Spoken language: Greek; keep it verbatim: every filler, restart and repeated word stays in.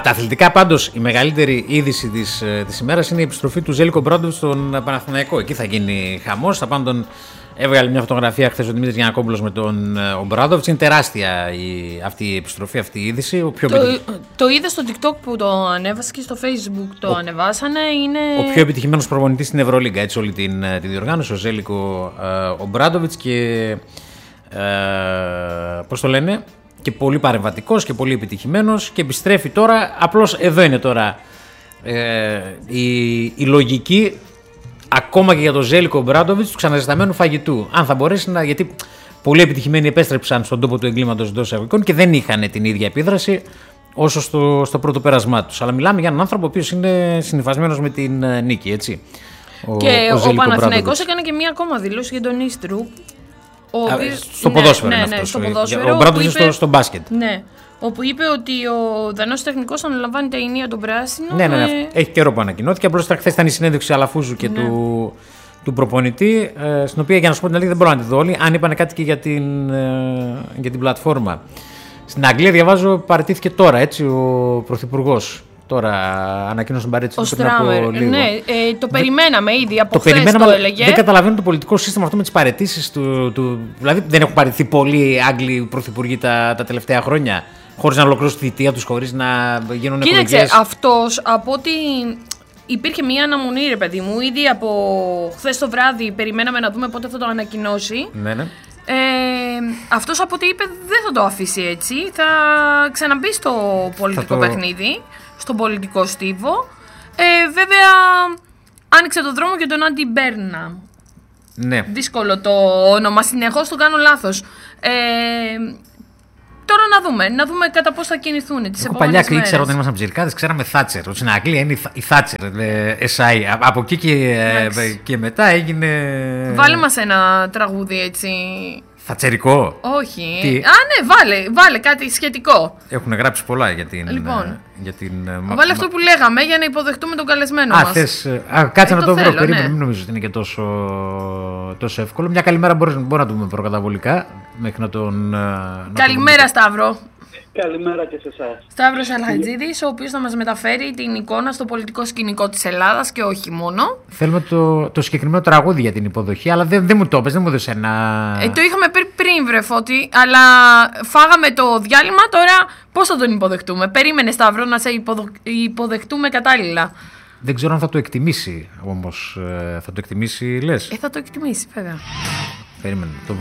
Από τα αθλητικά, πάντως, η μεγαλύτερη είδηση της, της ημέρας είναι η επιστροφή του Ζέλικο Ομπράντοβιτς στον Παναθηναϊκό. Εκεί θα γίνει χαμός. Θα πάνε τον. Έβγαλε μια φωτογραφία χθες ο Δημήτρης Γιαννακόπουλος με τον Ομπράντοβιτς. Είναι τεράστια η, αυτή η επιστροφή, αυτή η είδηση. Ο πιο το, επιτυχ... το είδα στο TikTok που το ανέβασε και στο Facebook το ο, ανεβάσανε. Είναι... Ο πιο επιτυχημένος προπονητής στην Ευρωλίγκα, έτσι, όλη την, την διοργάνωση, ο Ζέλικο Ομπράντοβιτς και. Ε, πώς το λένε, και πολύ παρεμβατικός και πολύ επιτυχημένος και επιστρέφει τώρα. Απλώς εδώ είναι τώρα ε, η, η λογική ακόμα και για τον Ζέλικο Ομπράντοβιτς του ξαναζεσταμένου φαγητού. Αν θα μπορέσει να. Γιατί πολύ επιτυχημένοι επέστρεψαν στον τόπο του εγκλήματος εντός εισαγωγικών και δεν είχαν την ίδια επίδραση όσο στο, στο πρώτο πέρασμά τους. Αλλά μιλάμε για έναν άνθρωπο ο οποίος είναι συνυφασμένος με την νίκη, έτσι. Ο, και ο, ο Παναθηναϊκός έκανε και μία ακόμα δήλωση για τον Ίστρου. Ο οποίος, στο ναι, ποδόσφαιρο ναι, είναι ναι, αυτό. Στο ποδόσφαιρο, ο Ομπράντοβιτς στο, στο μπάσκετ. Ναι. Όπου είπε ότι ο Δανός τεχνικός αναλαμβάνει τα ενία των πράσινων. Ναι, ναι, ναι. Ε... Έχει καιρό που ανακοινώθηκε. Απλώς χθες ήταν η συνέντευξη Αλαφούζου και ναι. του, του προπονητή. Ε, στην οποία, για να σου πω την αλήθεια, δεν μπορώ να τη δω όλοι. Αν είπανε κάτι και για την, ε, για την πλατφόρμα. Στην Αγγλία, διαβάζω, παραιτήθηκε τώρα, έτσι, ο πρωθυπουργός. Τώρα ανακοίνωσε την παρέτηση πριν από λίγο. Ναι, ε, το περιμέναμε ήδη από χθες το, το έλεγε. Δεν καταλαβαίνω το πολιτικό σύστημα αυτό με τις παραιτήσεις του, του. Δηλαδή δεν έχουν παραιτηθεί πολλοί Άγγλοι πρωθυπουργοί τα, τα τελευταία χρόνια, χωρίς να ολοκληρώσουν τη θητεία τους, χωρίς να γίνουν εκλογές. Κοίταξε, αυτός από ότι υπήρχε μια αναμονή, ρε παιδί μου, ήδη από χθες το βράδυ περιμέναμε να δούμε πότε θα το ανακοινώσει. Ναι, ναι. Ε, αυτός από ό,τι είπε δεν θα το αφήσει έτσι. Θα ξαναμπεί στο πολιτικό το... παιχνίδι, στον πολιτικό στίβο. Ε, βέβαια, άνοιξε το δρόμο για τον Άντι Μπέρνα. Ναι. Δύσκολο το όνομα, συνεχώς το κάνω λάθος. Ε, τώρα να δούμε, να δούμε κατά πώς θα κινηθούν τις επόμενες μέρες. Παλιά ήξερα όταν ήμασταν ψηλικάδες, ξέραμε Θάτσερ. Στην Αγγλία είναι η Θάτσερ, ες άι. Από εκεί και, και μετά έγινε... Βάλε μας ένα τραγούδι έτσι... Θατσερικό. Όχι. Τι? Α, ναι, βάλε, βάλε κάτι σχετικό. Έχουν γράψει πολλά για την. Λοιπόν. Για την βάλε αυτό που λέγαμε για να υποδεχτούμε τον καλεσμένο μας. Α, θες, α, κάτσε ε, να το, το βρω. Θέλω, Περίμενε, ναι. μην νομίζω ότι είναι και τόσο, τόσο εύκολο. Μια καλημέρα μπορεί, μπορεί να το πούμε προκαταβολικά μέχρι να τον. Να καλημέρα, τον... Σταύρο. Καλημέρα και σε εσάς. Σταύρος Αλχατζίδης, ο οποίος θα μας μεταφέρει την εικόνα στο πολιτικό σκηνικό της Ελλάδας και όχι μόνο. Θέλουμε το, το συγκεκριμένο τραγούδι για την υποδοχή, αλλά δεν, δεν μου το έπαιζε, δεν μου έδωσε ένα. Ε, το είχαμε πει πριν, βρε Φώτη, αλλά φάγαμε το διάλειμμα. Τώρα πώς θα τον υποδεχτούμε? Περίμενε, Σταύρο, να σε υποδο... υποδεχτούμε κατάλληλα. Δεν ξέρω αν θα το εκτιμήσει όμως. Ε, θα το εκτιμήσει, λες? Ε, θα το εκτιμήσει, βέβαια. Περίμενε, το